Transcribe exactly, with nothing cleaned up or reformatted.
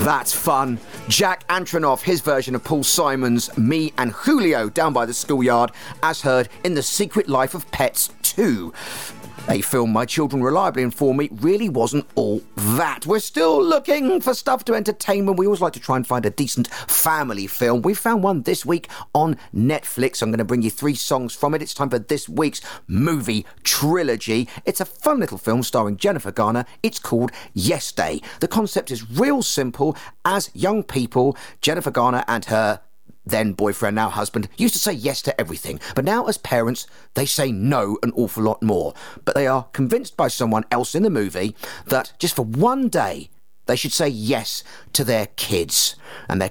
That's fun. Jack Antonoff, his version of Paul Simon's Me and Julio Down by the Schoolyard, as heard in The Secret Life of Pets two. A film my children reliably inform me really wasn't all that. We're still looking for stuff to entertain when we always like to try and find a decent family film. We found one this week on Netflix. I'm going to bring you three songs from it. It's time for this week's movie trilogy. It's a fun little film starring Jennifer Garner. It's called Yes Day. The concept is real simple. As young people, Jennifer Garner and her then boyfriend, now husband, used to say yes to everything. But now as parents, they say no an awful lot more. But they are convinced by someone else in the movie that just for one day, they should say yes to their kids. And their